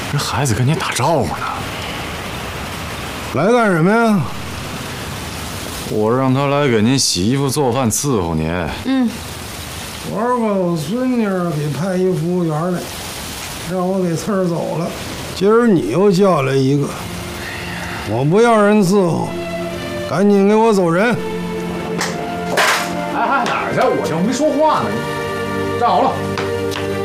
这孩子跟你打招呼呢。 来干什么呀？ 我让他来给您洗衣服、做饭、伺候您。 昨儿个我孙女给派一服务员来，让我给刺儿走了。今儿你又叫来一个，我不要人伺候，赶紧给我走人！ 哎，哪儿去？我就没说话呢。站好了。